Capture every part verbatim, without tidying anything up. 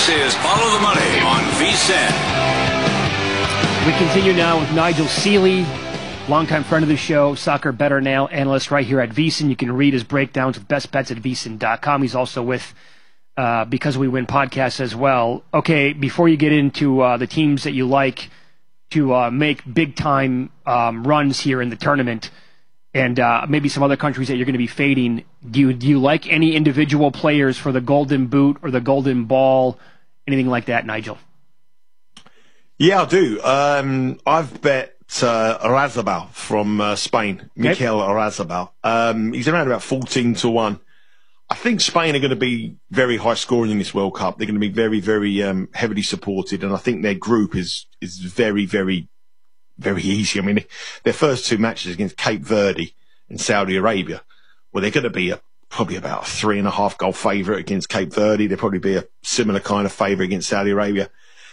This is Follow the Money on V S I N. We continue now with Nigel Seeley, longtime friend of the show, soccer better now analyst right here at V S I N. You can read his breakdowns of best bets at V S I N dot com. He's also with uh, Because We Win podcast as well. Okay, before you get into uh, the teams that you like to uh, make big-time um, runs here in the tournament, and uh, maybe some other countries that you're going to be fading, do you, do you like any individual players for the Golden Boot or the Golden Ball, anything like that, Nigel? Yeah, I do. Um, I've bet uh, Oyarzabal from uh, Spain, Mikel okay. Oyarzabal. Um, he's around about fourteen to one. I think Spain are going to be very high scoring in this World Cup. They're going to be very, very um, heavily supported, and I think their group is is very, very very easy. I mean, their first two matches against Cape Verde and Saudi Arabia, well, they're going to be a, probably about a three and a half goal favourite against Cape Verde. They'll probably be a similar kind of favourite against Saudi Arabia.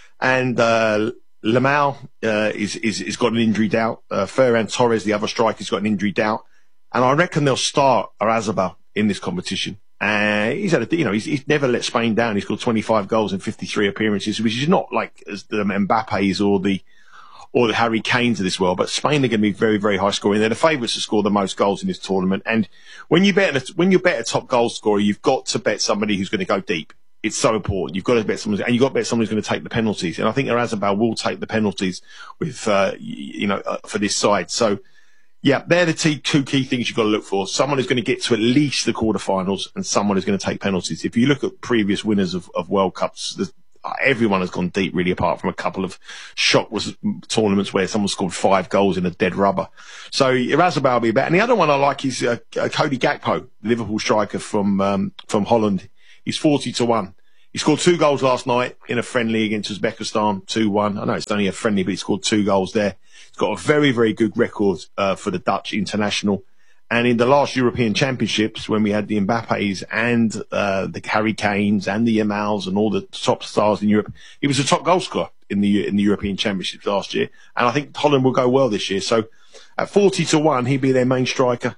And uh, Lamau uh, is, is, is got an injury doubt. Uh, Ferran Torres, the other striker, has got an injury doubt. And I reckon they'll start Oyarzabal in this competition. Uh, he's had a, you know, he's, he's never let Spain down. He's scored twenty-five goals in fifty-three appearances, which is not like as the Mbappe's or the or the Harry Kanes of this world, but Spain are going to be very, very high scoring. They're the favourites to score the most goals in this tournament. And when you bet, when you bet a top goal scorer, you've got to bet somebody who's going to go deep. It's so important. You've got to bet someone, and you've got to bet someone who's going to take the penalties. And I think Oyarzabal will take the penalties with, uh, you know, uh, for this side. So, yeah, they're the t- two key things you've got to look for. Someone who's going to get to at least the quarterfinals, and someone who's going to take penalties. If you look at previous winners of, of World Cups, there's, everyone has gone deep, really, apart from a couple of shock was tournaments where someone scored five goals in a dead rubber. So Oyarzabal will be better. And the other one I like is uh, Cody Gakpo, the Liverpool striker from um, from Holland. He's forty to one. He scored two goals last night in a friendly against Uzbekistan, two one. I know it's only a friendly, but he scored two goals there. He's got a very, very good record uh, for the Dutch international. And in the last European Championships, when we had the Mbappes and uh, the Harry Kanes and the Yamals and all the top stars in Europe, he was a top goal scorer in the in the European Championships last year. And I think Holland will go well this year. So at forty to one, he'd be their main striker.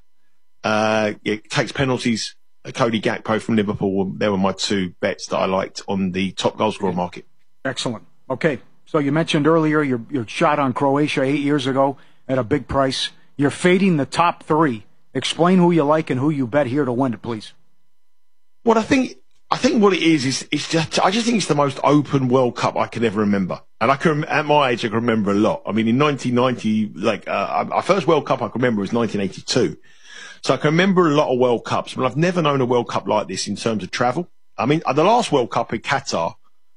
Uh, it takes penalties. Cody Gakpo from Liverpool, they were my two bets that I liked on the top goal scorer market. Excellent. Okay, so you mentioned earlier your your shot on Croatia eight years ago at a big price. You're fading the top three. Explain who you like and who you bet here to win it, please. Well, I think I think what it is is it's just I just think it's the most open World Cup I can ever remember, and I can at my age I can remember a lot. I mean, in nineteen ninety, like uh, our first World Cup I can remember was nineteen eighty-two, so I can remember a lot of World Cups, but I've never known a World Cup like this in terms of travel. I mean, the last World Cup in Qatar,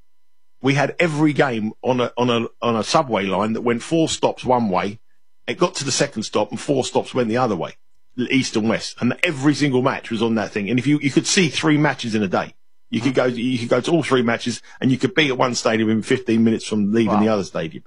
we had every game on a on a on a subway line that went four stops one way. It got to the second stop and four stops went the other way. East and West, and every single match was on that thing. And if you, you could see three matches in a day, you could go, you could go to all three matches, and you could be at one stadium in fifteen minutes from leaving wow. the other stadium.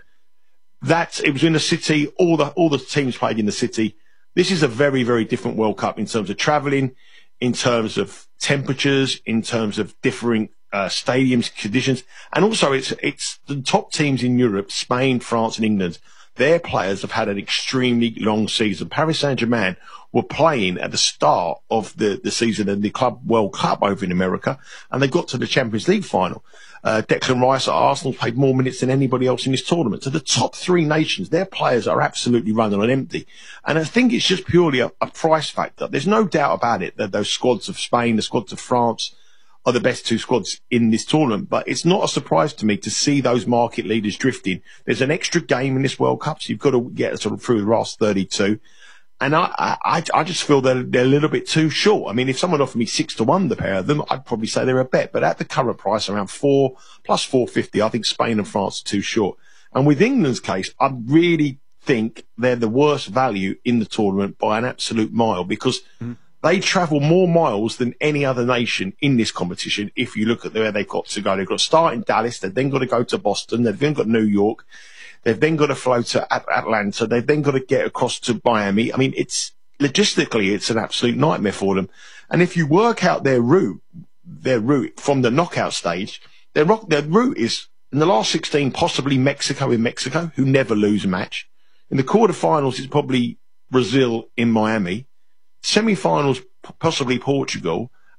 That it was in the city. All the all the teams played in the city. This is a very very different World Cup in terms of travelling, in terms of temperatures, in terms of differing uh, stadiums conditions, and also it's it's the top teams in Europe, Spain, France, and England. Their players have had an extremely long season. Paris Saint-Germain were playing at the start of the, the season in the Club World Cup over in America, and they got to the Champions League final. Uh, Declan Rice at Arsenal played more minutes than anybody else in this tournament. So the top three nations, their players are absolutely running on empty. And I think it's just purely a, a price factor. There's no doubt about it that those squads of Spain, the squads of France, are the best two squads in this tournament. But it's not a surprise to me to see those market leaders drifting. There's an extra game in this World Cup, so you've got to get sort of through the last thirty-two. And I, I, I just feel they're, they're a little bit too short. I mean, if someone offered me six to one, the pair of them, I'd probably say they're a bet. But at the current price, around four plus four fifty, I think Spain and France are too short. And with England's case, I really think they're the worst value in the tournament by an absolute mile, because mm. they travel more miles than any other nation in this competition. If you look at where they've got to go, they've got to start in Dallas, they've then got to go to Boston, they've then got New York. They've then got to flow to Atlanta. They've then got to get across to Miami. I mean, it's logistically, it's an absolute nightmare for them. And if you work out their route, their route from the knockout stage, their, their route is in the last sixteen, possibly Mexico in Mexico, who never lose a match. In the quarterfinals, it's probably Brazil in Miami. Semi-finals, possibly Portugal.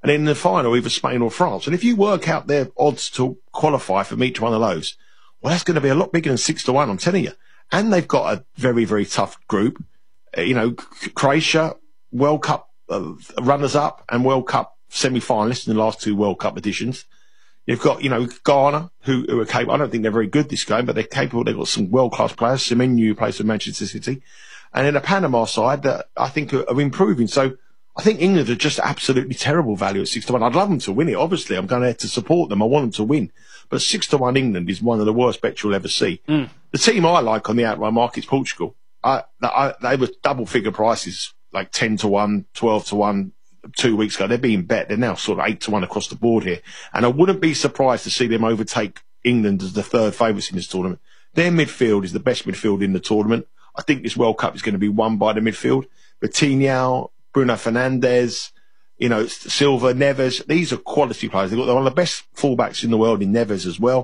and then in the final, either Spain or France. And if you work out their odds to qualify from each one of those, well, that's going to be a lot bigger than six to one, I'm telling you. And they've got a very, very tough group. Uh, you know, Croatia, World Cup uh, runners-up and World Cup semi-finalists in the last two World Cup editions. You've got, you know, Ghana, who, who are capable. I don't think they're very good this game, but they're capable. They've got some world-class players. Semenyo, who plays for Manchester City. And then the Panama side that I think are, are improving. So I think England are just absolutely terrible value at six to one. I'd love them to win it. Obviously, I'm going to have to support them. I want them to win. But six to one England is one of the worst bets you'll ever see. Mm. The team I like on the outright market is Portugal. I, I, they were double figure prices, like ten to one, twelve to one. Two weeks ago, they're being bet. They're now sort of eight to one across the board here. And I wouldn't be surprised to see them overtake England as the third favourites in this tournament. Their midfield is the best midfield in the tournament. I think this World Cup is going to be won by the midfield. Coutinho, Bruno Fernandes, you know, Silva, Neves. These are quality players. They've got one of the best fullbacks in the world in Neves as well.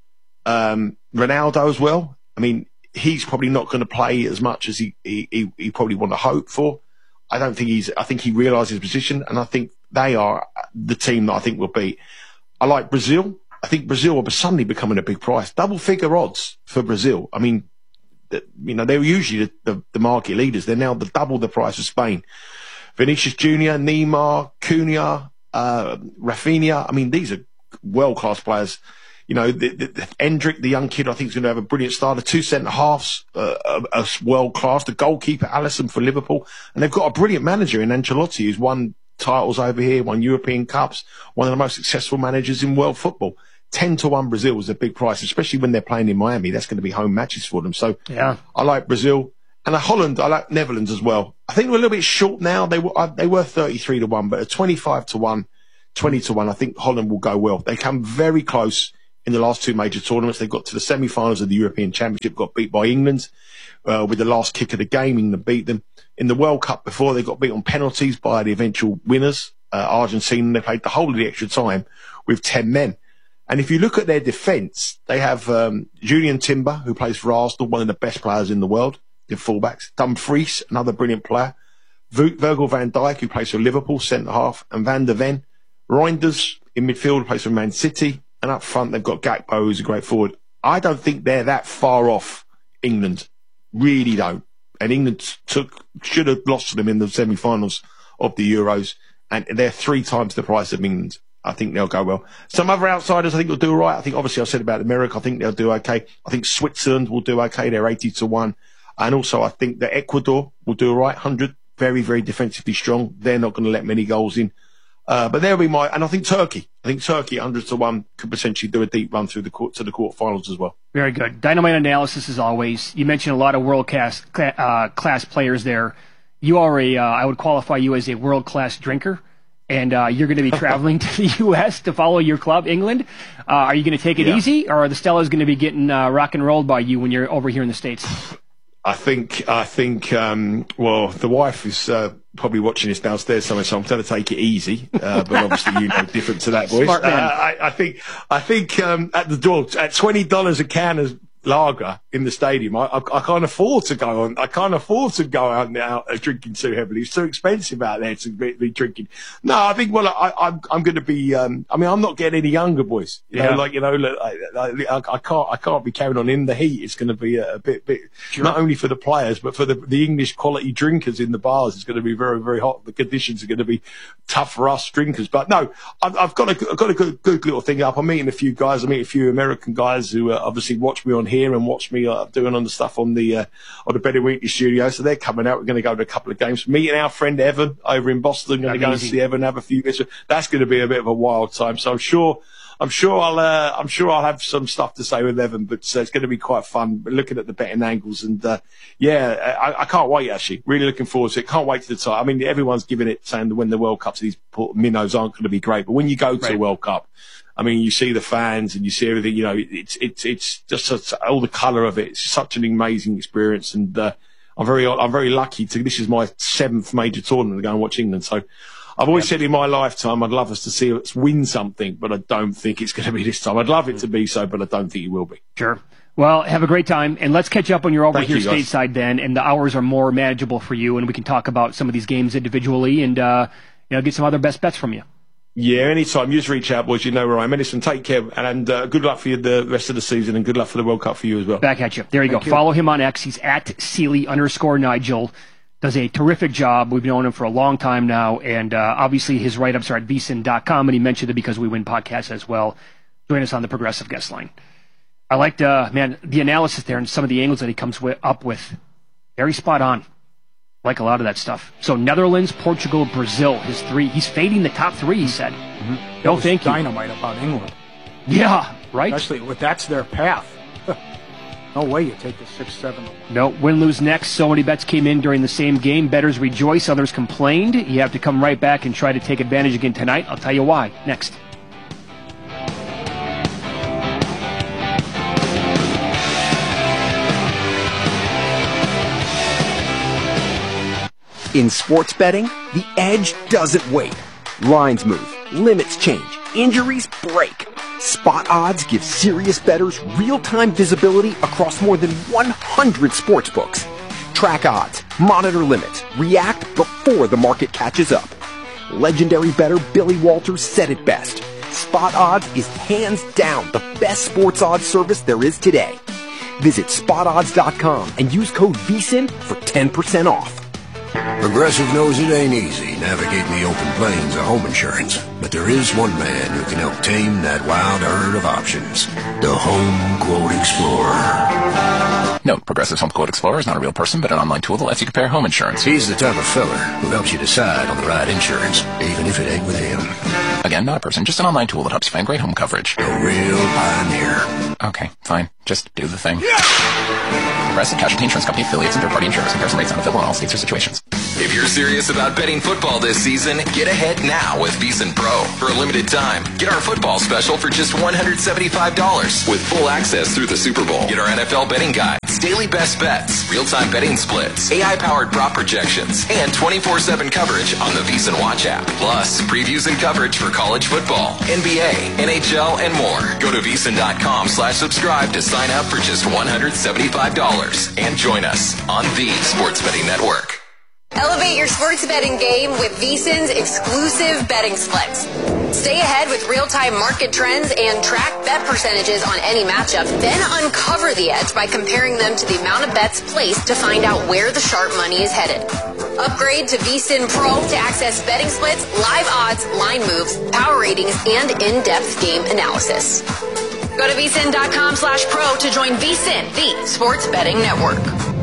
Um, Ronaldo as well. I mean, he's probably not going to play as much as he, he, he, he probably want to hope for. I don't think he's, I think he realises his position, and I think they are the team that I think will beat. I like Brazil. I think Brazil are suddenly becoming a big price. Double figure odds for Brazil. I mean, the, you know, they were usually the, the, the market leaders. They're now the double the price of Spain. Vinicius Junior, Neymar, Cunha, uh, Rafinha. I mean, these are world-class players. You know, the, the, the Endrick, the young kid, I think is going to have a brilliant start. The two centre-halves uh, are, are world-class. The goalkeeper, Alisson, for Liverpool. And they've got a brilliant manager in Ancelotti, who's won titles over here, won European Cups, one of the most successful managers in world football. ten to one Brazil is a big price, especially when they're playing in Miami. That's going to be home matches for them. So yeah, I like Brazil. And Holland, I like Netherlands as well. I think we're a little bit short now. They were, they were thirty-three to one, but at twenty-five to one, twenty to one, I think Holland will go well. They come very close in the last two major tournaments. They got to the semi-finals of the European Championship, got beat by England uh, with the last kick of the game. England beat them. In the World Cup before, they got beat on penalties by the eventual winners, uh, Argentina. They played the whole of the extra time with ten men. And if you look at their defence, they have um, Julian Timber, who plays for Arsenal, one of the best players in the world, the fullbacks. Dumfries, another brilliant player. V- Virgil van Dijk, who plays for Liverpool, centre-half. And Van der Ven. Reinders, in midfield, who plays for Man City. And up front, they've got Gakpo, who's a great forward. I don't think they're that far off England. Really don't. And England took should have lost to them in the semi-finals of the Euros. And they're three times the price of England. I think they'll go well. Some other outsiders I think will do all right. I think obviously I said about America. I think they'll do okay. I think Switzerland will do okay. They're eighty to one. And also I think that Ecuador will do all right. one hundred. Very, very defensively strong. They're not going to let many goals in. Uh, but there'll be my, and I think Turkey, I think Turkey one hundred to one could potentially do a deep run through the court to the quarterfinals as well. Very good. Dynamite analysis as always. You mentioned a lot of world class, uh, class players there. You are a, uh, I would qualify you as a world class drinker, and, uh, you're going to be traveling to the U S to follow your club, England. Uh, are you going to take it yeah. easy, or are the Stellas going to be getting, uh, rock and rolled by you when you're over here in the States? I think, I think, um, well, the wife is, uh, probably watching this downstairs somewhere, so I'm going to take it easy. Uh, but obviously, you know, different to that, boys. Uh, I, I think, I think, um, at the door, at twenty dollars a can of lager in the stadium, I, I, I can't afford to go on, I can't afford to go out and out uh, drinking too heavily. It's too expensive out there to be, be drinking. No, I think, well, I, I'm, I'm going to be, um, I mean, I'm not getting any younger, boys. You yeah. know, like, you know, look, I, I, I can't, I can't be carrying on in the heat. It's going to be a, a bit, bit, sure. not only for the players, but for the, the English quality drinkers in the bars. It's going to be very, very hot. The conditions are going to be tough for us drinkers. But no, I've, I've got a, I've got a good, good little thing up. I'm meeting a few guys. I meet a few American guys who uh, obviously watch me on here and watch me uh, doing on the stuff on the uh, on the Better Weekly studio. So they're coming out. We're going to go to a couple of games. Meeting our friend Evan over in Boston. Going to go easy. and see Evan, have a few bits. That's going to be a bit of a wild time. So I'm sure, I'm sure I'll, uh, I'm sure I'll have some stuff to say with Evan. But uh, it's going to be quite fun. But looking at the betting angles and uh, yeah, I, I can't wait. Actually, really looking forward to it. Can't wait to the time. I mean, everyone's giving it saying that when the World Cups, these minnows aren't going to be great. But when you go to right. a World Cup, I mean, you see the fans and you see everything, you know, it's, it's, it's just such, all the colour of it. It's such an amazing experience. And, uh, I'm very, I'm very lucky to, this is my seventh major tournament to go and watch England. So I've always yeah. said in my lifetime, I'd love us to see us win something, but I don't think it's going to be this time. I'd love it to be so, but I don't think it will be. Sure. Well, have a great time, and let's catch up when you're over Thank here you, stateside then, and the hours are more manageable for you, and we can talk about some of these games individually and, uh, you know, get some other best bets from you. Yeah, anytime. You just reach out, boys. You know where I am. Listen, take care, and uh, good luck for you the rest of the season, and good luck for the World Cup for you as well. Back at you. There you Thank go. you. Follow him on X. He's at Sealy underscore Nigel. Does a terrific job. We've known him for a long time now, and uh, obviously his write-ups are at V S I N dot com, and he mentioned it because we win podcast as well. Join us on the Progressive Guest Line. I liked, uh, man, the analysis there and some of the angles that he comes with, up with. Very spot on. Like a lot of that stuff. So Netherlands, Portugal, Brazil, his three. He's fading the top three, he said. Mm-hmm. No, thank you. Dynamite about England. Yeah, right? Especially with that's their path. No way you take the six seven. No, win, lose next. So many bets came in during the same game. Bettors rejoice, others complained. You have to come right back and try to take advantage again tonight. I'll tell you why. Next. In sports betting, the edge doesn't wait. Lines move, limits change, injuries break. Spot Odds gives serious bettors real-time visibility across more than one hundred sportsbooks. Track odds, monitor limits, react before the market catches up. Legendary bettor Billy Walters said it best. Spot Odds is hands down the best sports odds service there is today. Visit spot odds dot com and use code V S I N for ten percent off. Progressive knows it ain't easy navigating the open plains of home insurance, but there is one man who can help tame that wild herd of options. The Home Quote Explorer. Note, Progressive's Home Quote Explorer is not a real person, but an online tool that lets you compare home insurance. He's the type of feller who helps you decide on the right insurance, even if it ain't with him. Again, not a person, just an online tool that helps you find great home coverage. A real pioneer. Okay, fine. Just do the thing. Progressive Casualty Insurance Company affiliates and third-party insurers. Comparison rates not available in all states or situations. If you're serious about betting football this season, get ahead now with V S I N Pro. For a limited time, get our football special for just one hundred seventy-five dollars with full access through the Super Bowl. Get our N F L betting guides, daily best bets, real-time betting splits, A I-powered prop projections, and twenty-four seven coverage on the V S I N Watch app. Plus, previews and coverage for college football, N B A, N H L, and more. Go to V S I N dot com slash subscribe to sign up for just one hundred seventy-five dollars and join us on the Sports Betting Network. Elevate your sports betting game with V S I N's exclusive betting splits. Stay ahead with real-time market trends and track bet percentages on any matchup, then uncover the edge by comparing them to the amount of bets placed to find out where the sharp money is headed. Upgrade to V S I N Pro to access betting splits, live odds, line moves, power ratings, and in-depth game analysis. Go to V S I N dot com slash pro to join V S I N, the Sports Betting Network.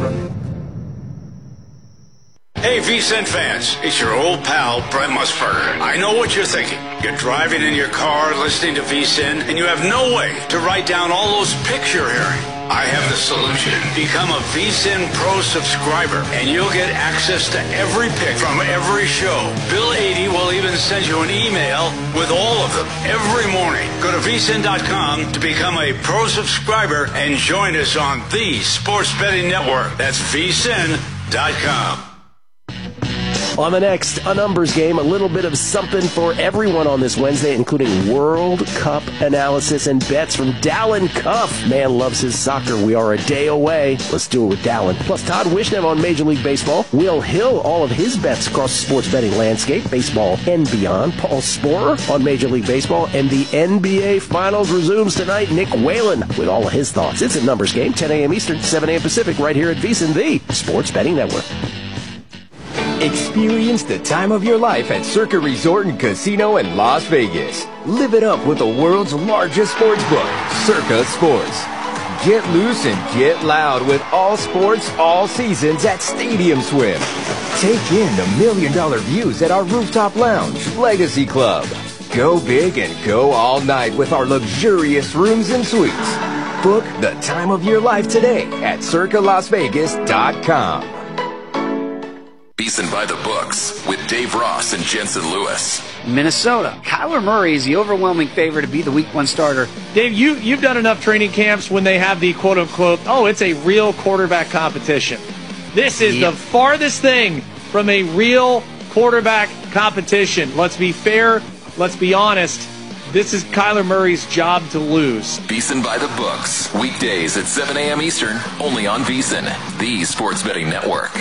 Hey, V S I N fans, it's your old pal, Brett Musburger. I know what you're thinking. You're driving in your car, listening to V S I N, and you have no way to write down all those picks you're hearing. I have the solution. Become a V S I N Pro subscriber, and you'll get access to every pick from every show. Bill eighty will even send you an email with all of them every morning. Go to V S I N dot com to become a Pro subscriber and join us on the Sports Betting Network. That's V S I N dot com. On the next, a numbers game, a little bit of something for everyone on this Wednesday, including World Cup analysis and bets from Dallin Cuff. Man loves his soccer. We are a day away. Let's do it with Dallin. Plus Todd Wishnev on Major League Baseball. Will Hill, all of his bets across the sports betting landscape, baseball and beyond. Paul Sporer on Major League Baseball. And the N B A Finals resumes tonight. Nick Whalen with all of his thoughts. It's a numbers game, ten a.m. Eastern, seven a.m. Pacific, right here at V S I N, the Sports Betting Network. Experience the time of your life at Circa Resort and Casino in Las Vegas. Live it up with the world's largest sports book, Circa Sports. Get loose and get loud with all sports, all seasons at Stadium Swim. Take in the million dollar views at our rooftop lounge, Legacy Club. Go big and go all night with our luxurious rooms and suites. Book the time of your life today at circa las vegas dot com. V S I N by the books with Dave Ross and Jensen Lewis. Minnesota. Kyler Murray is the overwhelming favorite to be the week one starter. Dave, you, you've done enough training camps when they have the quote-unquote, oh, it's a real quarterback competition. This is yep. the farthest thing from a real quarterback competition. Let's be fair. Let's be honest. This is Kyler Murray's job to lose. V S I N by the books. Weekdays at seven a.m. Eastern. Only on V S I N, the Sports Betting Network.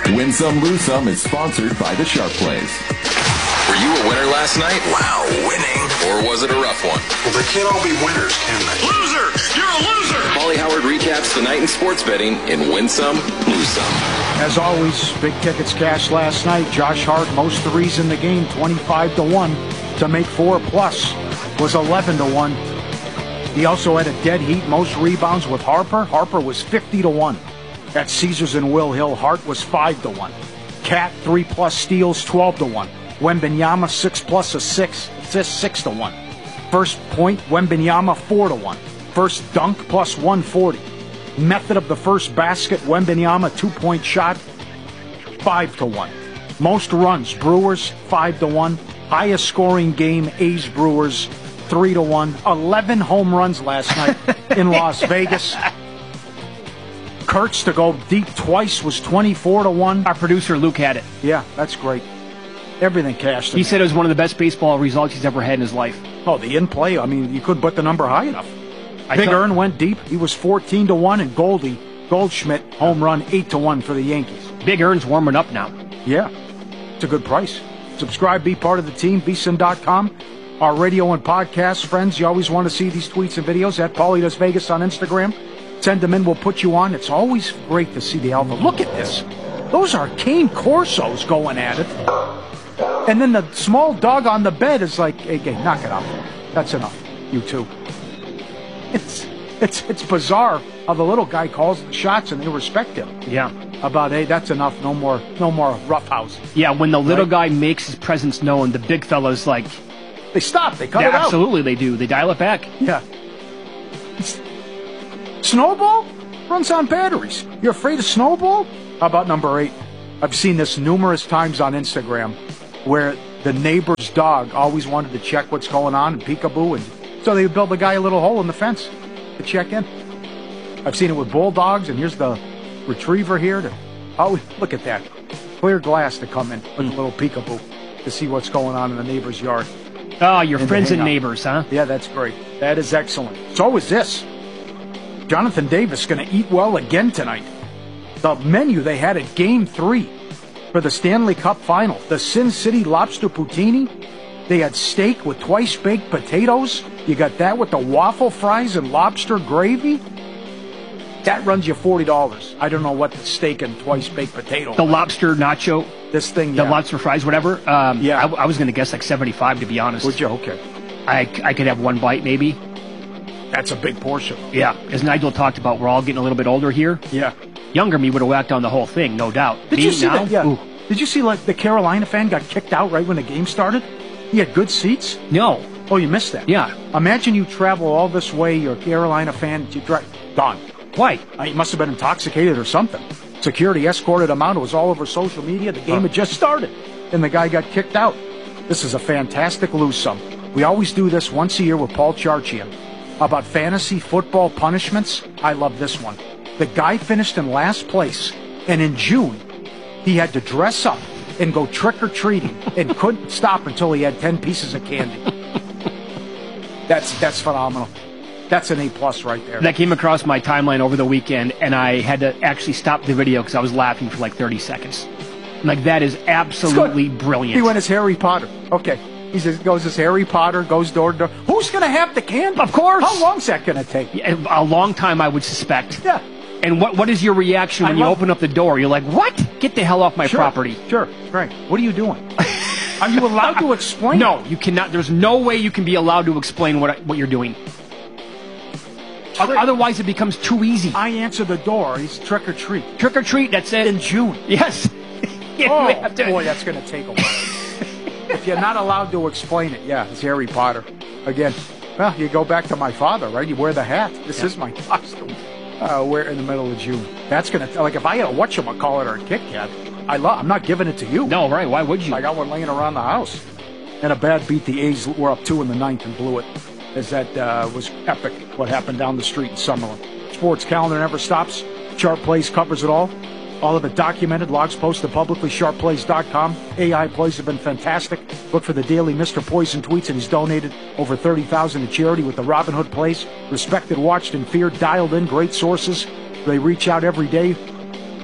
Win Some, Lose Some is sponsored by the Sharp Plays. Were you a winner last night? Wow, winning. Or was it a rough one? Well, they can't all be winners, can they? Loser! You're a loser! Paulie Howard recaps the night in sports betting in Win Some, Lose Some. As always, big tickets cash last night. Josh Hart, most threes in the game, twenty-five to one. To make four plus was eleven to one. He also had a dead heat, most rebounds with Harper. Harper was fifty to one. At Caesars and Will Hill, Hart was five to one. Cat, three plus steals, twelve to one. Wembanyama, six plus assists, assists, six to one. First point, Wembanyama, four to one. First dunk, plus one forty. Method of the first basket, Wembanyama, two-point shot, five to one. Most runs, Brewers, five to one. Highest scoring game, A's Brewers, three to one. Eleven home runs last night in Las Vegas. Kurtz to go deep twice was twenty-four to one. Our producer Luke had it. Yeah, that's great. Everything cashed. He said it was one of the best baseball results he's ever had in his life. Oh, the in-play, I mean, you couldn't put the number high enough. I Big thought- Earn went deep. He was fourteen to one, and Goldie, Goldschmidt, home run, eight to one for the Yankees. Big Earn's warming up now. Yeah, it's a good price. Subscribe, be part of the team, V S I N dot com. Our radio and podcast friends, you always want to see these tweets and videos at Paulie Does Vegas on Instagram. Send them in, we'll put you on. It's always great to see the Alpha. Look at this. Those are Cane Corsos going at it. And then the small dog on the bed is like, hey, hey, knock it out. That's enough. You too. It's it's it's bizarre how the little guy calls the shots and they respect him. Yeah. About, hey, that's enough. No more no more roughhouse. Yeah, when the little Right? guy makes his presence known, the big fella's like... They stop. They cut Yeah, it out. absolutely they do. They dial it back. Yeah. It's- Snowball runs on batteries. You're afraid of Snowball? How about number eight? I've seen this numerous times on Instagram where the neighbor's dog always wanted to check what's going on and peekaboo, and so they would build the guy a little hole in the fence to check in. I've seen it with bulldogs, and here's the retriever here. To, oh, look at that. Clear glass to come in with a little peekaboo to see what's going on in the neighbor's yard. Oh, your And friends hang and out. neighbors, huh? Yeah, that's great. That is excellent. So is this. Jonathan Davis going to eat well again tonight. The menu they had at Game three for the Stanley Cup Final. The Sin City Lobster Poutine. They had steak with twice-baked potatoes. You got that with the waffle fries and lobster gravy. That runs you forty dollars. I don't know what the steak and twice-baked potato. The lobster nacho. This thing, The yeah. lobster fries, whatever. Um, Yeah. I, I was going to guess like seventy-five, to be honest. Would you? Okay. I, I could have one bite, maybe. That's a big portion. Yeah. As Nigel talked about, we're all getting a little bit older here. Yeah. Younger me would have whacked on the whole thing, no doubt. Did me you see now? that? Yeah. Ooh. Did you see like the Carolina fan got kicked out right when the game started? He had good seats. No. Oh, you missed that. Yeah. Imagine you travel all this way. You're a Carolina fan. You drive gone. Why? Uh, he must have been intoxicated or something. Security escorted him out. It was all over social media. The game had just started, and the guy got kicked out. This is a fantastic lose some. We always do this once a year with Paul Charchian about fantasy football punishments. I love this one. The guy finished in last place, and in June, he had to dress up and go trick-or-treating and couldn't stop until he had ten pieces of candy. That's that's phenomenal. That's an A plus right there. That came across my timeline over the weekend, and I had to actually stop the video because I was laughing for like thirty seconds. I'm like, that is absolutely brilliant. He went as Harry Potter. Okay. He says, goes as Harry Potter, goes door to door. Who's going to have the candy? Of course. How long's that going to take? Yeah, a long time, I would suspect. Yeah. And what what is your reaction when I you love- open up the door? You're like, what? Get the hell off my Sure. property. Sure. Right. What are you doing? Are you allowed to explain? No, you cannot. There's no way you can be allowed to explain what what you're doing. Otherwise, it becomes too easy. I answer the door. He's trick or treat. Trick or treat, that's it. In June. Yes. Yeah, Oh, you have to- boy, that's going to take a while. If you're not allowed to explain it, yeah, it's Harry Potter. Again, well, you go back to my father, right? You wear the hat. This Yeah. is my costume. Uh, wear in the middle of June. That's going to, like, if I had a whatchamacallit or a Kit Kat, I love, I'm not giving it to you. No, right, why would you? I got one laying around the house. And a bad beat. The A's were up two in the ninth and blew it. As that uh, was epic, what happened down the street in Summerlin. Sports calendar never stops. Sharp Plays covers it all. All of it documented. Logs posted publicly. sharp plays dot com. A I plays have been fantastic. Look for the daily Mister Poison tweets, and he's donated over thirty thousand dollars to charity with the Robin Hood plays. Respected, watched, and feared. Dialed in. Great sources. They reach out every day.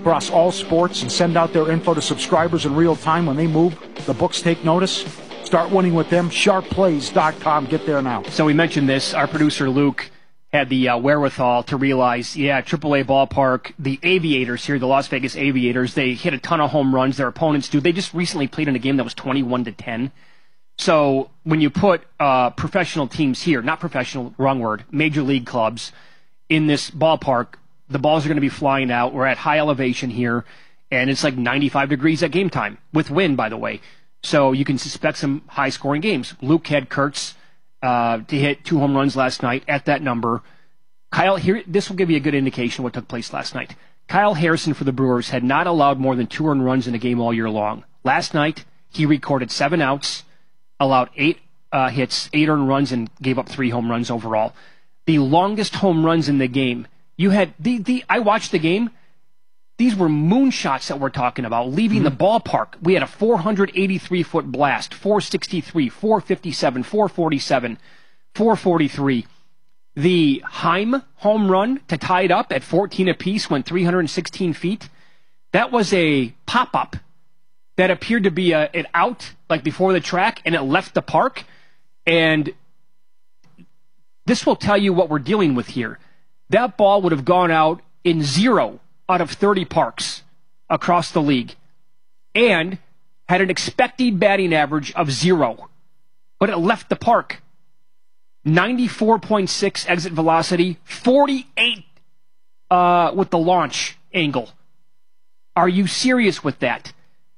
across all sports and send out their info to subscribers in real time when they move. The books take notice. Start winning with them. sharp plays dot com. Get there now. So we mentioned this. Our producer, Luke, had the uh, wherewithal to realize, yeah, triple A ballpark, the Aviators here, the Las Vegas Aviators, they hit a ton of home runs. Their opponents do. They just recently played in a game that was twenty-one to ten. So when you put uh, professional teams here, not professional, wrong word, major league clubs in this ballpark, the balls are going to be flying out. We're at high elevation here, and it's like ninety-five degrees at game time, with wind, by the way. So you can suspect some high-scoring games. Luke had Kurtz uh, to hit two home runs last night at that number. Kyle, here, this will give you a good indication of what took place last night. Kyle Harrison for the Brewers had not allowed more than two earned runs in a game all year long. Last night, he recorded seven outs, allowed eight uh, hits, eight earned runs, and gave up three home runs overall. The longest home runs in the game. You had the the. I watched the game. These were moonshots that we're talking about, leaving mm-hmm. the ballpark. We had a four hundred eighty-three foot blast, four sixty-three, four fifty-seven, four forty-seven, four forty-three. The Heim home run to tie it up at fourteen apiece went three hundred sixteen feet. That was a pop-up that appeared to be a, an out, like before the track, and it left the park. And this will tell you what we're dealing with here. That ball would have gone out in zero out of thirty parks across the league and had an expected batting average of zero. But it left the park. ninety-four point six exit velocity, forty-eight uh, with the launch angle. Are you serious with that?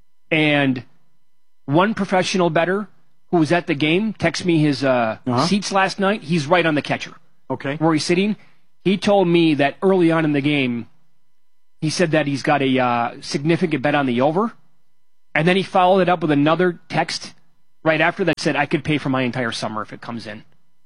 And one professional bettor who was at the game texted me his uh, uh-huh. seats last night. He's right on the catcher. Okay. Where he's sitting. He told me that early on in the game, he said that he's got a uh, significant bet on the over. And then he followed it up with another text right after that said, I could pay for my entire summer if it comes in.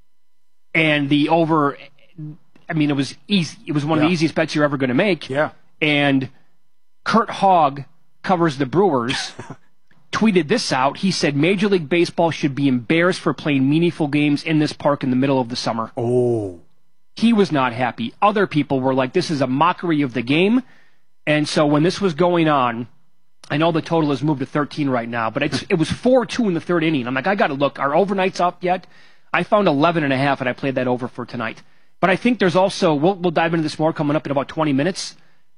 And the over, I mean, it was easy. It was one yeah. of the easiest bets you're ever going to make. Yeah. And Kurt Hogg covers the Brewers, tweeted this out. He said, Major League Baseball should be embarrassed for playing meaningful games in this park in the middle of the summer. Oh. He was not happy. Other people were like, this is a mockery of the game. And so when this was going on, I know the total has moved to thirteen right now, but it's, it was four two in the third inning. I'm like, I got to look. Are overnights up yet? I found eleven and a half, and I played that over for tonight. But I think there's also, we'll, we'll dive into this more coming up in about twenty minutes.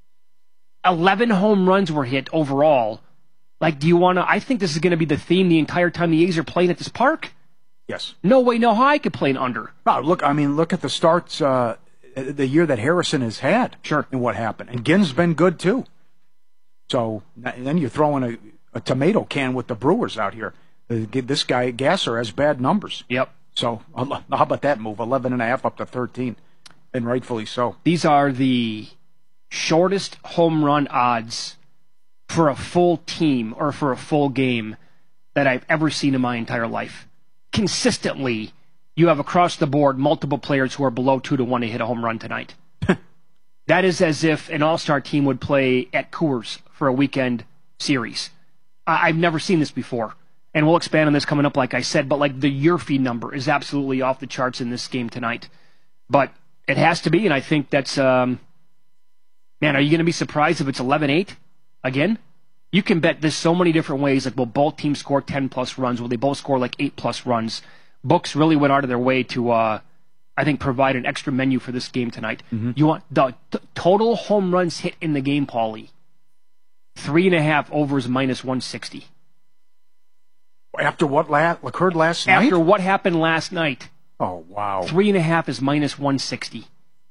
eleven home runs were hit overall. Like, do you want to, I think this is going to be the theme the entire time the A's are playing at this park. Yes. No way, no how I could play an under. No, look, I mean, look at the starts, uh, the year that Harrison has had. Sure. And what happened. And Ginn's been good, too. So, and then you're throwing a, a tomato can with the Brewers out here. This guy, Gasser, has bad numbers. Yep. So, how about that move? eleven and a half up to thirteen. And rightfully so. These are the shortest home run odds for a full team or for a full game that I've ever seen in my entire life. Consistently, you have across the board multiple players who are below two to one to hit a home run tonight. That is as if an all-star team would play at Coors for a weekend series. I- I've never seen this before. And we'll expand on this coming up, like I said, but like the Yerfie number is absolutely off the charts in this game tonight. But it has to be, and I think that's, um, man, are you going to be surprised if it's eleven eight again? You can bet this so many different ways. Like, will both teams score ten-plus runs? Will they both score like eight-plus runs? Books really went out of their way to, uh, I think, provide an extra menu for this game tonight. Mm-hmm. You want the t- total home runs hit in the game, Paulie. Three and a half overs minus one sixty. After what la- occurred last night? After what happened last night. Oh, wow. Three and a half is minus one sixty.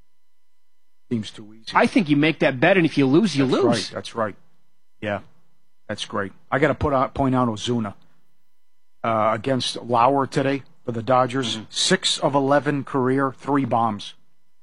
Seems too easy. I think you make that bet, and if you lose, you That's lose. Right. That's right. Yeah. That's great. I got to put out, point out Ozuna uh, against Lauer today for the Dodgers. Mm-hmm. Six of eleven career, three bombs.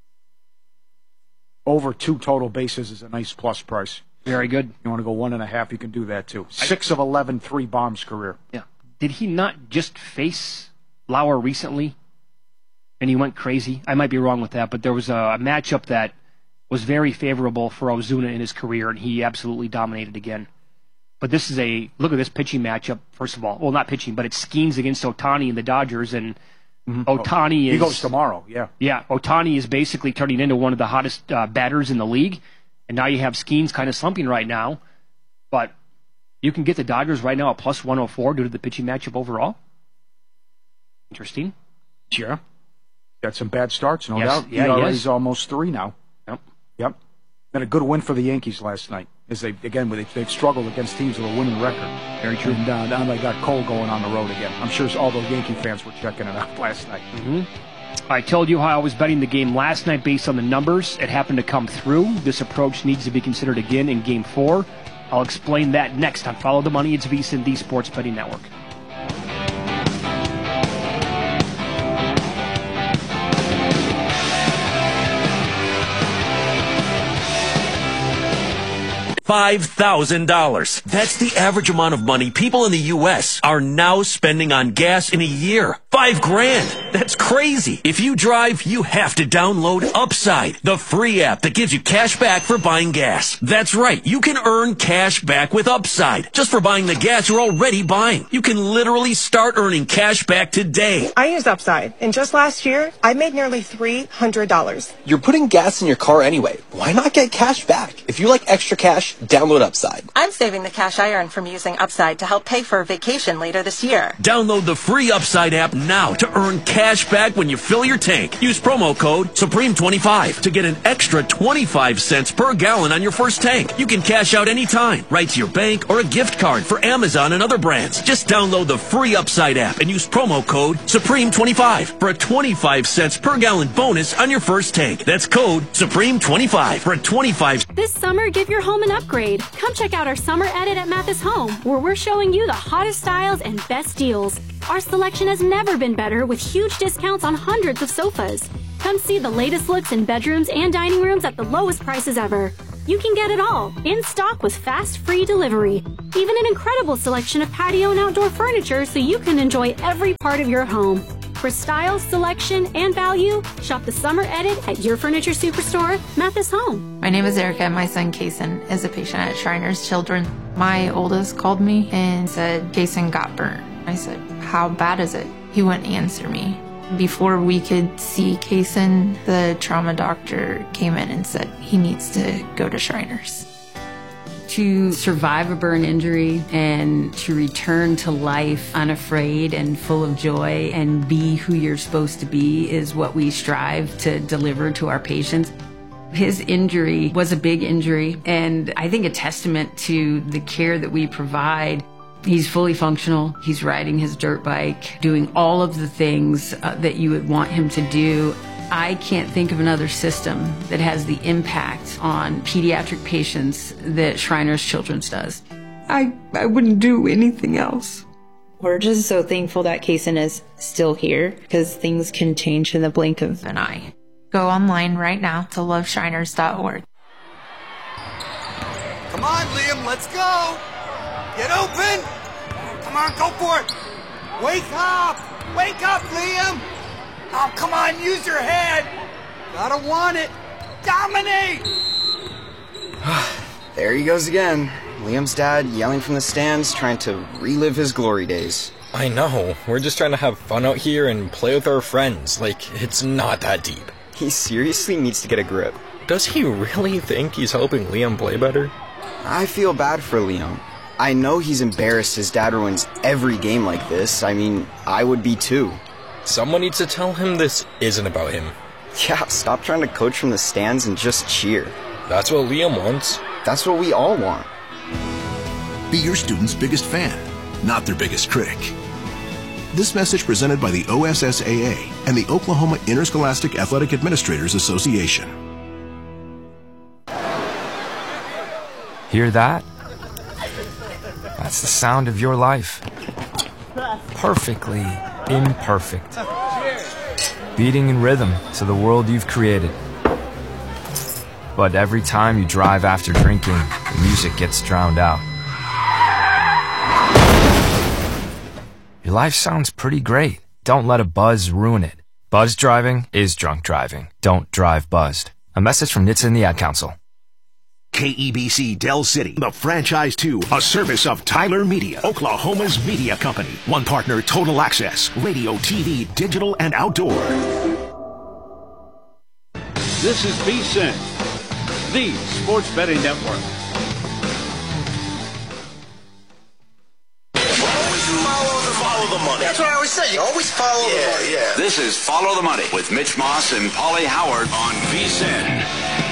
Over two total bases is a nice plus price. Very good. You want to go one and a half, you can do that too. Six I, of eleven, three bombs career. Yeah. Did he not just face Lauer recently? And he went crazy? I might be wrong with that, but there was a, a matchup that was very favorable for Ozuna in his career, and he absolutely dominated again. But this is a, look at this pitching matchup, first of all. Well, not pitching, but it Skeens against Ohtani and the Dodgers, and mm-hmm. Ohtani is... He goes tomorrow, yeah. Yeah, Ohtani is basically turning into one of the hottest uh, batters in the league, And now you have Skeens kind of slumping right now. But you can get the Dodgers right now at plus one oh four due to the pitching matchup overall. Interesting. Sure. Got some bad starts, no yes. doubt. Yeah, E R he A's is. almost three now. Yep. Yep. And a good win for the Yankees last night. As they again, they, they've struggled against teams with a winning record. Very true. And uh, now they got Cole going on the road again. I'm sure all those Yankee fans were checking it out last night. Mm-hmm. I told you how I was betting the game last night based on the numbers. It happened to come through. This approach needs to be considered again in Game four. I'll explain that next on Follow the Money. It's VSiN, the Sports Betting Network. five thousand dollars. That's the average amount of money people in the U S are now spending on gas in a year. Five grand. That's crazy. If you drive, you have to download Upside, the free app that gives you cash back for buying gas. That's right. You can earn cash back with Upside just for buying the gas you're already buying. You can literally start earning cash back today. I used Upside, and just last year, I made nearly three hundred dollars. You're putting gas in your car anyway. Why not get cash back? If you like extra cash, download Upside. I'm saving the cash I earn from using Upside to help pay for a vacation later this year. Download the free Upside app now to earn cash back when you fill your tank. Use promo code Supreme twenty-five to get an extra twenty-five cents per gallon on your first tank. You can cash out anytime, right to your bank or a gift card for Amazon and other brands. Just download the free Upside app and use promo code Supreme twenty-five for a twenty-five cents per gallon bonus on your first tank. That's code Supreme twenty-five for a twenty-five. This summer, give your home an upgrade. Come check out our summer edit at Mathis Home, where we're showing you the hottest styles and best deals. Our selection has never been better, with huge discounts on hundreds of sofas. Come see the latest looks in bedrooms and dining rooms at the lowest prices ever. You can get it all, in stock with fast, free delivery. Even an incredible selection of patio and outdoor furniture so you can enjoy every part of your home. For style, selection, and value, shop the summer edit at your furniture superstore, Mathis Home. My name is Erica. My son, Kason, is a patient at Shriners Children. My oldest called me and said, Kason got burnt. I said, how bad is it? He wouldn't answer me. Before we could see Kason, the trauma doctor came in and said he needs to go to Shriners. To survive a burn injury and to return to life unafraid and full of joy and be who you're supposed to be is what we strive to deliver to our patients. His injury was a big injury, and I think a testament to the care that we provide. He's fully functional. He's riding his dirt bike, doing all of the things uh, that you would want him to do. I can't think of another system that has the impact on pediatric patients that Shriners Children's does. I, I wouldn't do anything else. We're just so thankful that Kason is still here, because things can change in the blink of an eye. Go online right now to love shriners dot org. Come on, Liam, let's go! Get open! Come on, go for it! Wake up! Wake up, Liam! Oh, come on, use your head! Gotta want it! Dominate! There he goes again. Liam's dad yelling from the stands, trying to relive his glory days. I know. We're just trying to have fun out here and play with our friends. Like, it's not that deep. He seriously needs to get a grip. Does he really think he's helping Liam play better? I feel bad for Liam. I know he's embarrassed his dad ruins every game like this. I mean, I would be too. Someone needs to tell him this isn't about him. Yeah, stop trying to coach from the stands and just cheer. That's what Liam wants. That's what we all want. Be your student's biggest fan, not their biggest critic. This message presented by the O S S A A and the Oklahoma Interscholastic Athletic Administrators Association. Hear that? That's the sound of your life. Perfectly imperfect. Beating in rhythm to the world you've created. But every time you drive after drinking, the music gets drowned out. Your life sounds pretty great. Don't let a buzz ruin it. Buzz driving is drunk driving. Don't drive buzzed. A message from N H T S A and the Ad Council. K E B C Del City, the franchise two, a service of Tyler Media, Oklahoma's media company. One partner, Total Access, radio, T V, digital, and outdoor. This is VSiN, the Sports Betting Network. Follow the money. That's what I always say. You always follow yeah, the money. Yeah. This is Follow the Money with Mitch Moss and Paulie Howard on V S I N.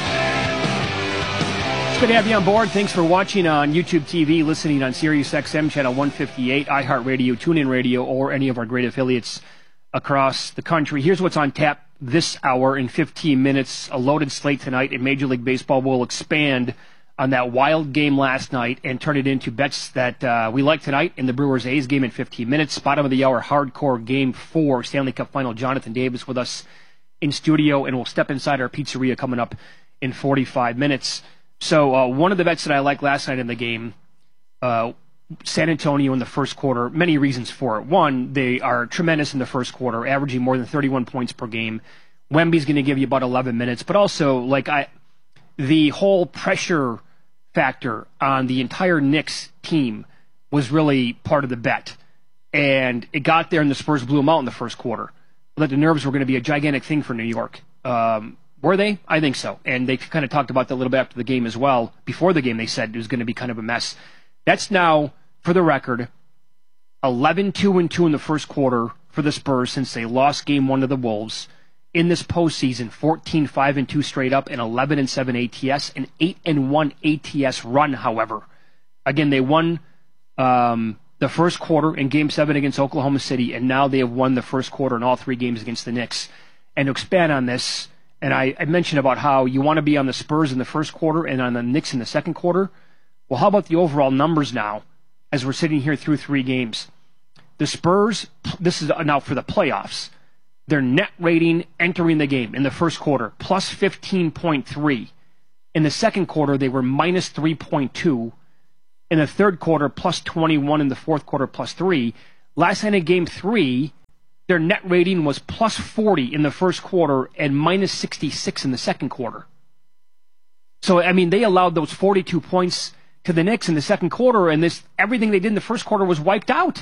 It's good to have you on board. Thanks for watching on YouTube T V, listening on Sirius X M channel one fifty-eight, iHeartRadio, TuneIn Radio, or any of our great affiliates across the country. Here's what's on tap this hour in fifteen minutes. A loaded slate tonight in Major League Baseball. Will expand on that wild game last night and turn it into bets that uh, we like tonight in the Brewers-A's game in fifteen minutes. Bottom of the hour, hardcore game four, Stanley Cup final. Jonathan Davis with us in studio, and we'll step inside our pizzeria coming up in forty-five minutes. So uh, one of the bets that I liked last night in the game, uh, San Antonio in the first quarter, many reasons for it. One, they are tremendous in the first quarter, averaging more than thirty-one points per game. Wemby's going to give you about eleven minutes, but also like I, the whole pressure factor on the entire Knicks team was really part of the bet. And it got there and the Spurs blew them out in the first quarter. That the nerves were going to be a gigantic thing for New York. Um, were they? I think so. And they kind of talked about that a little bit after the game as well. Before the game, they said it was going to be kind of a mess. That's now, for the record, eleven two and two in the first quarter for the Spurs since they lost game one to the Wolves. In this postseason, fourteen five and two straight up, and eleven and seven A T S, an eight and one A T S run, however. Again, they won um, the first quarter in Game seven against Oklahoma City, and now they have won the first quarter in all three games against the Knicks. And to expand on this, and I, I mentioned about how you want to be on the Spurs in the first quarter and on the Knicks in the second quarter. Well, how about the overall numbers now as we're sitting here through three games? The Spurs, this is now for the playoffs, their net rating entering the game in the first quarter, plus fifteen point three. In the second quarter, they were minus three point two. In the third quarter, plus twenty-one. In the fourth quarter, plus three. Last night in game three, their net rating was plus forty in the first quarter and minus sixty-six in the second quarter. So, I mean, they allowed those forty-two points to the Knicks in the second quarter, and this everything they did in the first quarter was wiped out.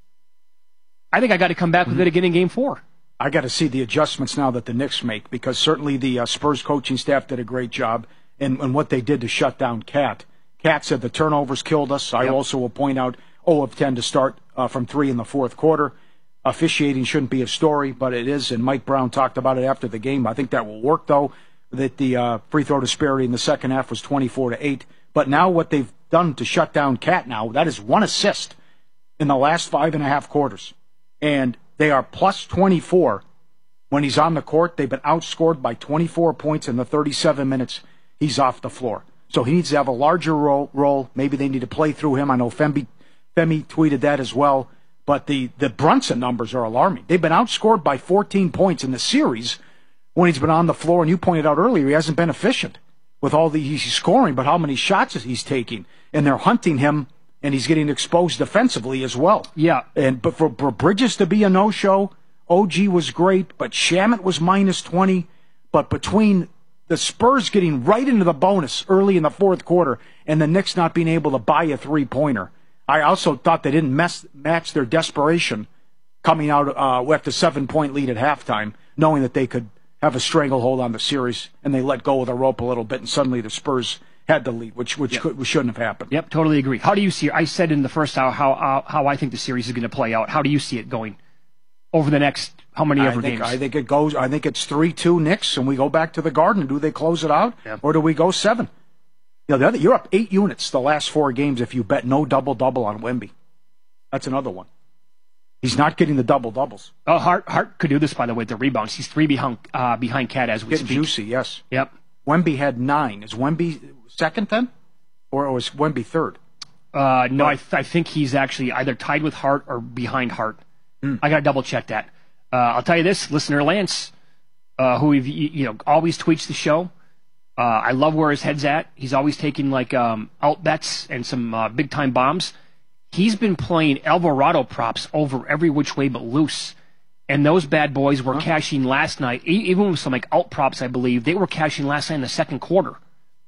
I think I got to come back mm-hmm. with it again in game four. I got to see the adjustments now that the Knicks make, because certainly the uh, Spurs coaching staff did a great job in, in what they did to shut down Cat. Cat said the turnovers killed us. I yep. also will point out zero of ten to start uh, from three in the fourth quarter. Officiating shouldn't be a story, but it is, and Mike Brown talked about it after the game. I think that will work, though, that the uh, free throw disparity in the second half was twenty-four to eight. But now what they've done to shut down Cat now, that is one assist in the last five and a half quarters. And they are plus twenty-four when he's on the court. They've been outscored by twenty-four points in the thirty-seven minutes he's off the floor. So he needs to have a larger role. role. Maybe they need to play through him. I know Femi, Femi tweeted that as well. But the, the Brunson numbers are alarming. They've been outscored by fourteen points in the series when he's been on the floor. And you pointed out earlier, he hasn't been efficient with all the he's scoring, but how many shots he's taking. And they're hunting him, and he's getting exposed defensively as well. Yeah. And but for, for Bridges to be a no-show, O G was great, but Shamet was minus twenty. But between the Spurs getting right into the bonus early in the fourth quarter and the Knicks not being able to buy a three-pointer, I also thought they didn't mess, match their desperation coming out uh, with the seven-point lead at halftime, knowing that they could have a stranglehold on the series, and they let go of the rope a little bit, and suddenly the Spurs had the lead, which which, yep. could, which shouldn't have happened. Yep, totally agree. How do you see it? I said in the first hour how uh, how I think the series is going to play out. How do you see it going over the next how many I ever think, games? I think it goes. I think it's three two Knicks, and we go back to the Garden. Do they close it out, yep. or do we go seven? You know, the other, you're up eight units the last four games if you bet no double-double on Wemby. That's another one. He's not getting the double-doubles. Oh, Hart, Hart could do this, by the way, with the rebounds. He's three behind uh, behind Cat as we Getting speak. juicy, yes. Yep. Wemby had nine. Is Wemby second then? Or was Wemby third? Uh, no, I, th- I think he's actually either tied with Hart or behind Hart. Mm. I got to double-check that. Uh, I'll tell you this, listener Lance, uh, who we've, you know always tweets the show. Uh, I love where his head's at. He's always taking like um, out bets and some uh, big-time bombs. He's been playing Alvarado props over every which way but loose. And those bad boys were huh? cashing last night, e- even with some like out props, I believe. They were cashing last night in the second quarter.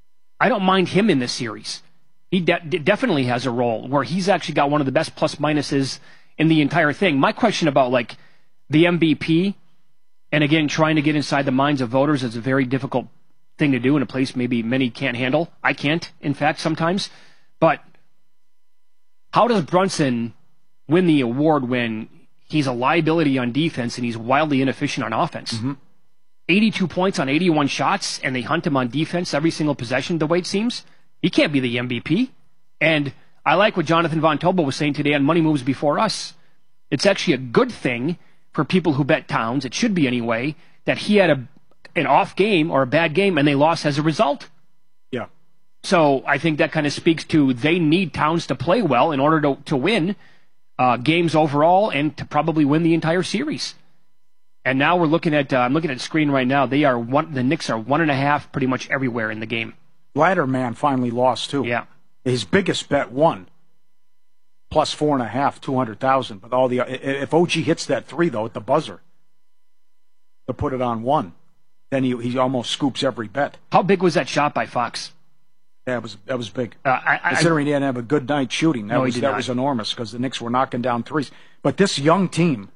I don't mind him in this series. He de- definitely has a role where he's actually got one of the best plus-minuses in the entire thing. My question about like the M V P, and again, trying to get inside the minds of voters is a very difficult thing to do in a place maybe many can't handle. I can't, in fact, sometimes. But how does Brunson win the award when he's a liability on defense and he's wildly inefficient on offense? Mm-hmm. eighty-two points on eighty-one shots, and they hunt him on defense every single possession, the way it seems. He can't be the M V P. And I like what Jonathan Von Tobel was saying today on Money Moves Before Us. It's actually a good thing for people who bet Towns, it should be anyway, that he had a an off game or a bad game and they lost as a result. Yeah. So I think that kind of speaks to they need Towns to play well in order to, to win uh, games overall and to probably win the entire series. And now we're looking at, uh, I'm looking at the screen right now, they are one, the Knicks are one and a half pretty much everywhere in the game. Ladder man finally lost too. Yeah. His biggest bet won. Plus four and a half, two hundred thousand. But all the if O G hits that three though at the buzzer to put it on one, then he he almost scoops every bet. How big was that shot by Fox? That was that was big. Uh, I, I, Considering he didn't have a good night shooting, that no, was he did that not. was enormous because the Knicks were knocking down threes. But this young team,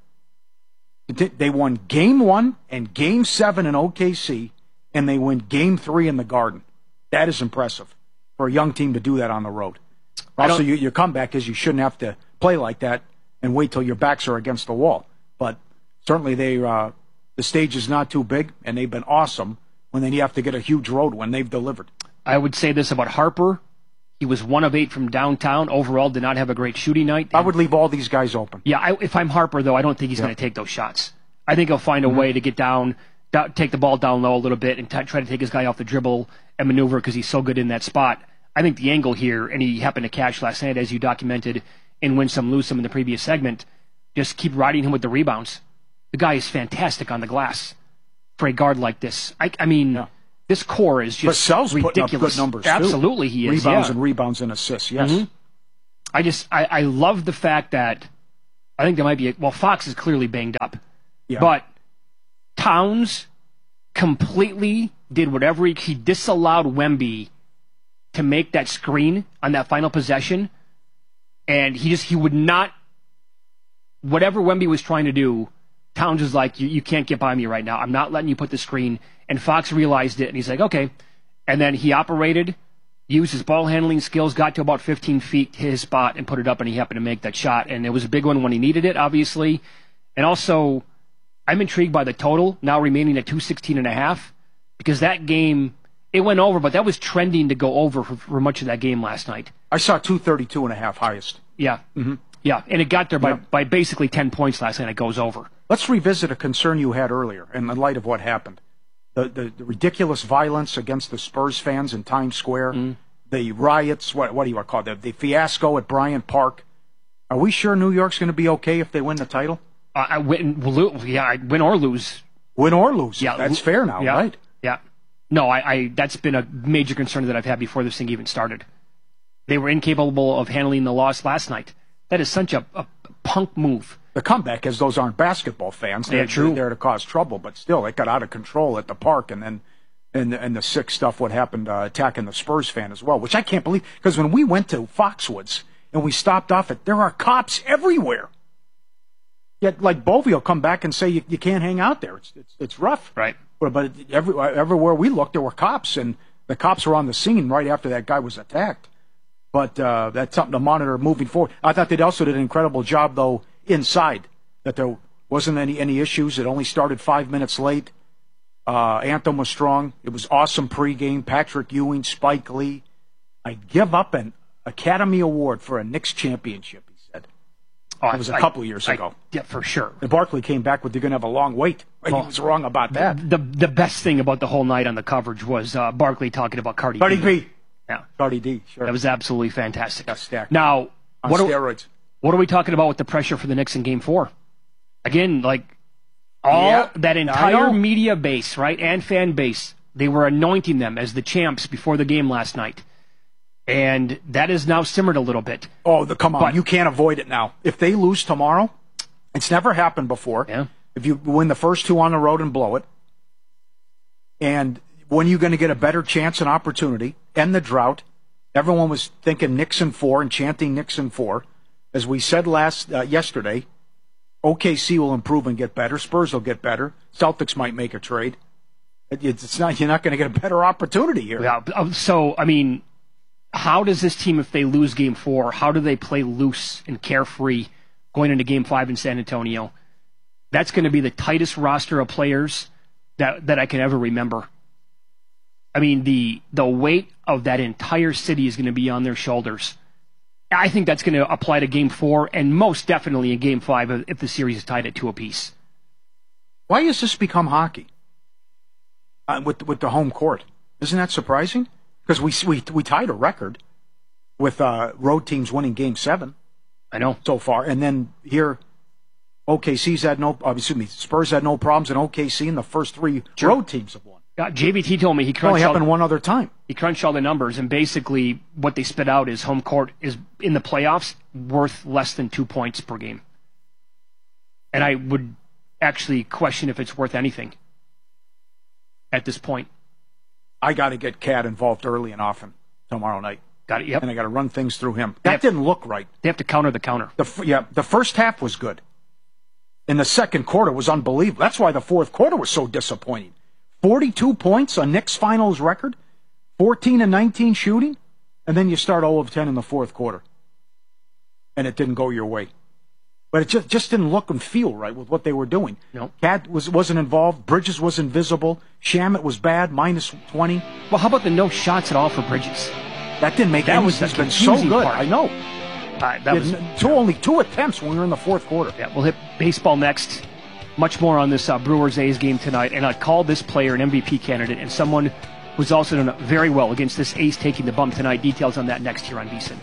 they won Game One and Game Seven in O K C, and they win Game Three in the Garden. That is impressive for a young team to do that on the road. Also, you, your comeback is you shouldn't have to play like that and wait till your backs are against the wall. But certainly they uh, the stage is not too big, and they've been awesome when they have to get a huge road win. They've delivered. I would say this about Harper. He was one of eight from downtown. Overall, did not have a great shooting night. I would leave all these guys open. Yeah, I, if I'm Harper, though, I don't think he's yeah. going to take those shots. I think he'll find a mm-hmm. way to get down, down, take the ball down low a little bit, and t- try to take his guy off the dribble and maneuver because he's so good in that spot. I think the angle here, and he happened to cash last night, as you documented in Win Some, Lose Some in the previous segment, just keep riding him with the rebounds. The guy is fantastic on the glass for a guard like this. I, I mean, yeah. this core is just Vassell's ridiculous. Putting up good numbers, Absolutely, too. he is. Rebounds yeah. and rebounds and assists, yes. Mm-hmm. I just, I, I love the fact that I think there might be, a, well, Fox is clearly banged up. Yeah. But Towns completely did whatever he, he disallowed Wemby to make that screen on that final possession, and he just he would not. Whatever Wemby was trying to do, Towns was like, "You you can't get by me right now. I'm not letting you put the screen." And Fox realized it, and he's like, "Okay." And then he operated, used his ball handling skills, got to about fifteen feet, hit his spot, and put it up, and he happened to make that shot. And it was a big one when he needed it, obviously. And also, I'm intrigued by the total now remaining at two sixteen and a half, because that game. It went over, but that was trending to go over for, for much of that game last night. I saw two thirty-two and a half highest. Yeah. Mm-hmm. Yeah, and it got there by, yeah. by basically ten points last night. It goes over. Let's revisit a concern you had earlier in the light of what happened. The the, the ridiculous violence against the Spurs fans in Times Square, mm. the riots, what what do you want to call it, the, the fiasco at Bryant Park. Are we sure New York's going to be okay if they win the title? Uh, I win, yeah, I win or lose. Win or lose. Yeah, that's fair now, yeah, right? Yeah. No, I, I that's been a major concern that I've had before this thing even started. They were incapable of handling the loss last night. That is such a, a punk move. The comeback is those aren't basketball fans. They're, yeah, true. They're there to cause trouble, but still, it got out of control at the park, and then and, and the sick stuff, what happened uh, attacking the Spurs fan as well, which I can't believe, because when we went to Foxwoods and we stopped off it, there are cops everywhere. Yet, like, Bovey will come back and say you, you can't hang out there. It's, it's, it's rough. Right. But, but every, everywhere we looked, there were cops, and the cops were on the scene right after that guy was attacked. But uh, that's something to monitor moving forward. I thought they also did an incredible job, though, inside, that there wasn't any, any issues. It only started five minutes late. Uh, Anthem was strong. It was awesome pregame. Patrick Ewing, Spike Lee. I give up an Academy Award for a Knicks championship, he said. Oh, it was a I, couple of years I, ago. Yeah, for sure. And Barkley came back with, they're going to have a long wait. Well, he was wrong about that. The, the the best thing about the whole night on the coverage was uh, Barkley talking about Cardi B. Cardi B. Yeah. Cardi D, sure. That was absolutely fantastic. That's stacked. Now, on what steroids. Are, what are we talking about with the pressure for the Knicks in Game Four? Again, like, all yeah, that entire media base, right, and fan base, they were anointing them as the champs before the game last night. And that has now simmered a little bit. Oh, the, come on. But, you can't avoid it now. If they lose tomorrow, it's never happened before. Yeah. If you win the first two on the road and blow it, and when are you going to get a better chance and opportunity? End the drought. Everyone was thinking Knicks in four and chanting Knicks in four. As we said last uh, yesterday, O K C will improve and get better. Spurs will get better. Celtics might make a trade. It's not. You're not going to get a better opportunity here. Yeah. So, I mean, how does this team, if they lose Game Four, how do they play loose and carefree going into Game Five in San Antonio? That's going to be the tightest roster of players that that I can ever remember. I mean, the the weight of that entire city is going to be on their shoulders. I think that's going to apply to Game Four and most definitely in Game Five if the series is tied at two apiece. Why has this become hockey? Uh, with with the home court, isn't that surprising? Because we we we tied a record with uh, road teams winning Game Seven. I know so far, and then here, O K C's had no. Uh, excuse me, Spurs had no problems, and O K C and the first three sure. road teams have won. Uh, J B T told me he crunched. It only happened all, one other time. He crunched all the numbers, and basically what they spit out is home court is in the playoffs worth less than two points per game, and I would actually question if it's worth anything at this point. I got to get Cat involved early and often tomorrow night. Got it. Yep. And I got to run things through him. That have, didn't look right. They have to counter the counter. The, yeah, the first half was good. In the second quarter was unbelievable. That's why the fourth quarter was so disappointing. forty-two points on Nick's finals record, fourteen and nineteen shooting, and then you start zero of ten in the fourth quarter. And it didn't go your way. But it just, just didn't look and feel right with what they were doing. No. Cat was, wasn't involved. Bridges was invisible. Shamit was bad, minus twenty. Well, how about the no shots at all for Bridges? That didn't make that any was sense. It's been so good. Part. I know. Uh, that was two, only two attempts when we were in the fourth quarter. Yeah, we'll hit baseball next. Much more on this uh, Brewers-A's game tonight. And I called this player an M V P candidate and someone who's also done very well against this A's taking the bump tonight. Details on that next here on VSiN.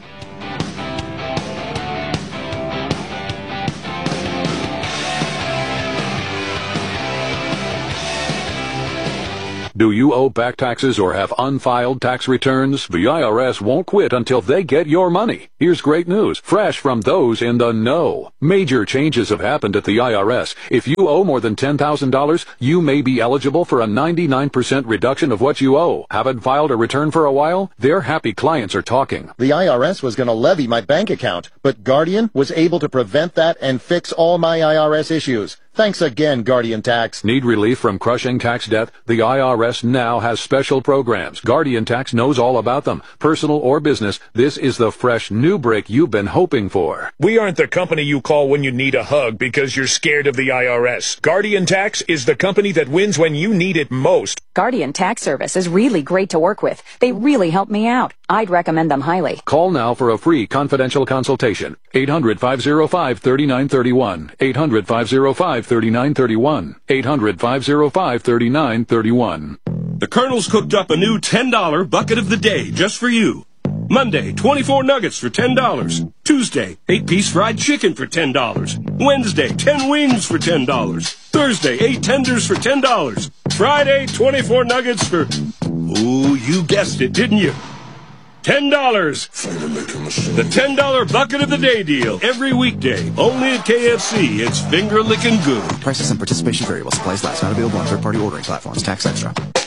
Do you owe back taxes or have unfiled tax returns? The I R S won't quit until they get your money. Here's great news, fresh from those in the know. Major changes have happened at the I R S. If you owe more than ten thousand dollars, you may be eligible for a ninety-nine percent reduction of what you owe. Haven't filed a return for a while? Their happy clients are talking. The I R S was going to levy my bank account, but Guardian was able to prevent that and fix all my I R S issues. Thanks again, Guardian Tax. Need relief from crushing tax debt? The I R S now has special programs. Guardian Tax knows all about them. Personal or business, this is the fresh new break you've been hoping for. We aren't the company you call when you need a hug because you're scared of the I R S. Guardian Tax is the company that wins when you need it most. Guardian Tax Service is really great to work with. They really help me out. I'd recommend them highly. Call now for a free confidential consultation. eight hundred, five oh five, three nine three one. eight hundred, five oh five, three nine three one. eight hundred, five oh five, three nine three one. The Colonel's cooked up a new ten dollar bucket of the day just for you. Monday, twenty-four nuggets for ten dollars. Tuesday, eight piece fried chicken for ten dollars. Wednesday, ten wings for ten dollars. Thursday, eight tenders for ten dollars. Friday, twenty-four nuggets for... Ooh, you guessed it, didn't you? ten dollars. The ten dollar bucket of the day deal. Every weekday. Only at K F C. It's finger licking good. Prices and participation variable. Supplies last. Not available on third party ordering platforms. Tax extra.